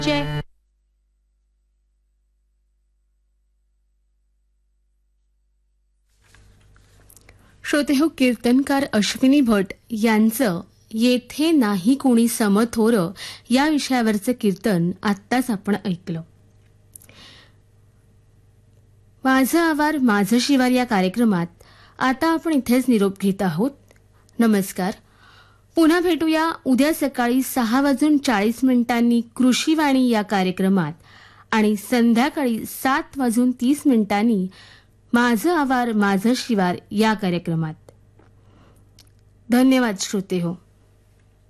जय. श्रोते हो, कीर्तनकार अश्विनी भट यांचं येथे नाही कोणी समथोर या विषयावरचं कीर्तन आत्ताच आपण ऐकलं. माझं आवार माझं शिवार या कार्यक्रमात आता आपण इथेच निरोप घेत आहोत. नमस्कार. पुन्हा भेटूया उद्या सकाळी 6:40 कृषीवाणी या कार्यक्रमात आणि संध्याकाळी 7:30 माझं आवार माझं शिवार या कार्यक्रमात. धन्यवाद श्रोते हो.